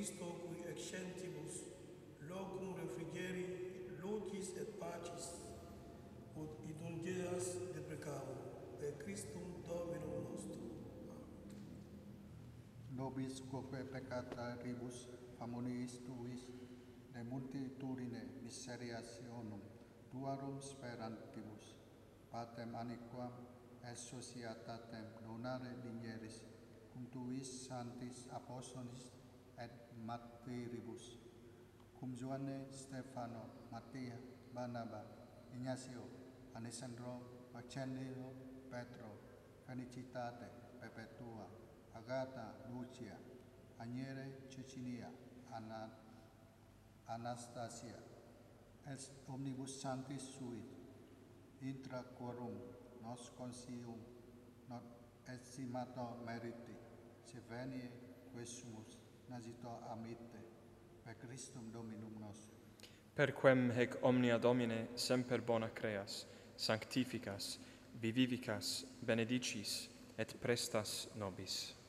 Christo qui excentibus locum refrigeri lucis et pacis ut indulgeas deprecamur per Christum Dominum nostrum. Nobis quoque peccata ribus famulis tuis de multitudine miseriationum tuarum sperantibus patem aniquam et societatem donare digneris cum tuis sanctis apostolis et martyribus cum Joanne, Stefano, Mattia, Barnaba, Ignacio, Alessandro, Marcellino, Petro, Felicitate, Perpetua, Agata, Lucia, Agnere, Cecilia, Anastasia, et omnibus sanctis suis, intra quorum nos consilium not estimato meriti, se venie quesumus nasito amite, per Christum Dominum nostrum. Per quem hec omnia Domine semper bona creas, sanctificas, vivificas, benedicis, et prestas nobis.